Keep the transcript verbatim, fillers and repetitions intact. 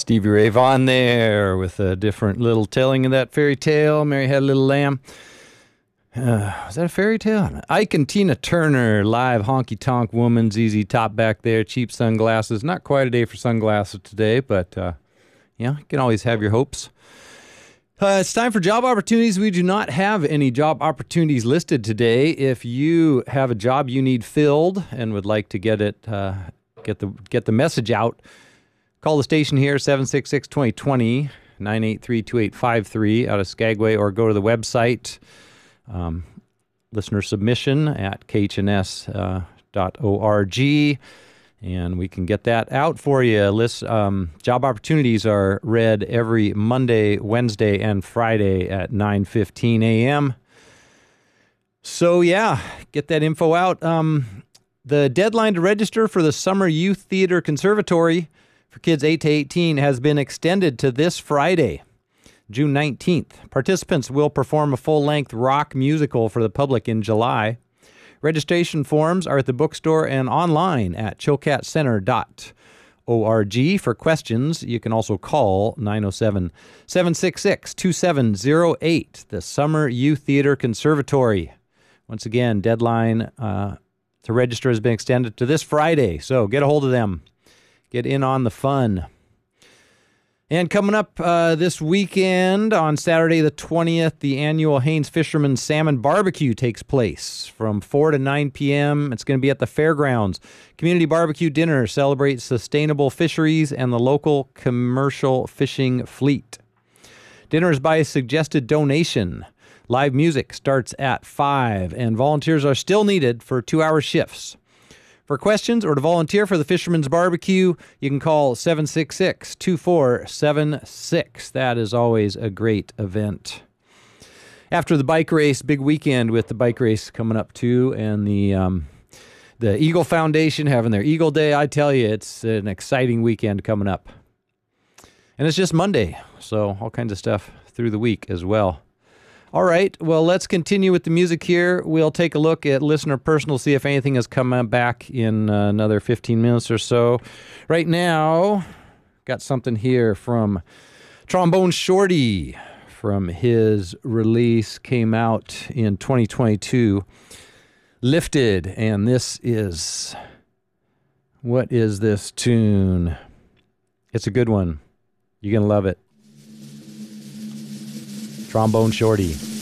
Stevie Ray Vaughan there with a different little telling of that fairy tale. Mary Had a Little Lamb. Uh, was that a fairy tale? Ike and Tina Turner, live honky tonk woman, Z Z Top back there, cheap sunglasses. Not quite a day for sunglasses today, but uh, yeah, you can always have your hopes. Uh, it's time for job opportunities. We do not have any job opportunities listed today. If you have a job you need filled and would like to get it, uh, get the get the message out, call the station here, seven six six, two zero two zero, nine eight three, two eight five three out of Skagway, or go to the website, um, listener submission at k h n s dot org, and we can get that out for you. List, um, job opportunities are read every Monday, Wednesday, and Friday at nine fifteen a.m. So, yeah, get that info out. Um, the deadline to register for the Summer Youth Theater Conservatory for kids eight to eighteen has been extended to this Friday, June nineteenth. Participants will perform a full-length rock musical for the public in July. Registration forms are at the bookstore and online at chilkat center dot org. For questions, you can also call nine oh seven, seven six six, two seven oh eight, the Summer Youth Theater Conservatory. Once again, deadline uh, to register has been extended to this Friday, so get a hold of them. Get in on the fun. And coming up uh, this weekend, on Saturday the twentieth, the annual Haines Fisherman Salmon Barbecue takes place from four to nine p.m. It's going to be at the fairgrounds. Community barbecue dinner celebrates sustainable fisheries and the local commercial fishing fleet. Dinner is by suggested donation. Live music starts at five, and volunteers are still needed for two-hour shifts. For questions or to volunteer for the Fisherman's Barbecue, you can call seven six six, two four seven six. That is always a great event. After the bike race, big weekend with the bike race coming up too, and the um, the Eagle Foundation having their Eagle Day. I tell you, it's an exciting weekend coming up. And it's just Monday, so all kinds of stuff through the week as well. All right, well, let's continue with the music here. We'll take a look at Listener Personal, see if anything has come back in uh, another fifteen minutes or so. Right now, got something here from Trombone Shorty from his release, came out in twenty twenty-two, Lifted, and this is, what is this tune? It's a good one. You're going to love it. Trombone Shorty.